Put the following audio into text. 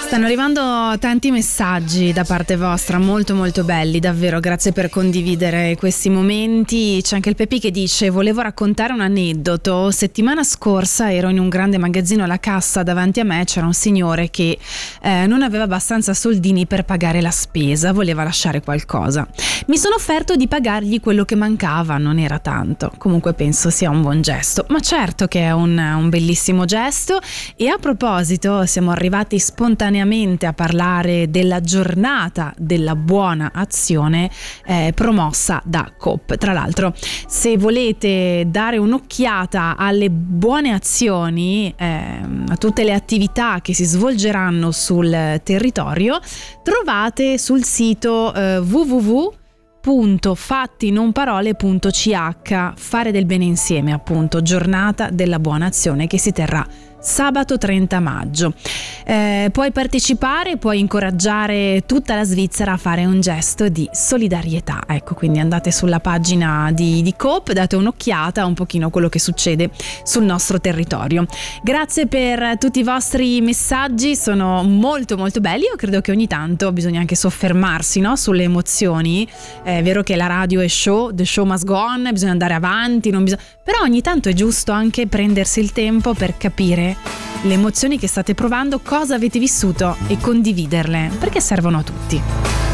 Stanno arrivando tanti messaggi da parte vostra, molto molto belli, davvero, grazie per condividere questi momenti. C'è anche il Pepi che dice: volevo raccontare un aneddoto. Settimana scorsa ero in un grande magazzino, alla cassa davanti a me c'era un signore che non aveva abbastanza soldini per pagare la spesa, voleva lasciare qualcosa. Mi sono offerto di pagargli quello che mancava, non era tanto, comunque penso sia un buon gesto, ma certo che è un bellissimo gesto. E a proposito, siamo arrivati spontaneamente a parlare della giornata della buona azione promossa da Coop. Tra l'altro, se volete dare un'occhiata alle buone azioni, a tutte le attività che si svolgeranno sul territorio, trovate sul sito www.fattinonparole.ch Fare del bene insieme, appunto, giornata della buona azione che si terrà sabato 30 maggio. Puoi partecipare, puoi incoraggiare tutta la Svizzera a fare un gesto di solidarietà. Ecco, quindi andate sulla pagina di Coop, date un'occhiata a un pochino quello che succede sul nostro territorio. Grazie per tutti i vostri messaggi, sono molto molto belli. Io credo che ogni tanto bisogna anche soffermarsi, no, sulle emozioni. È vero che la radio è show, the show must go on, bisogna andare avanti, però ogni tanto è giusto anche prendersi il tempo per capire le emozioni che state provando, cosa avete vissuto e condividerle, perché servono a tutti.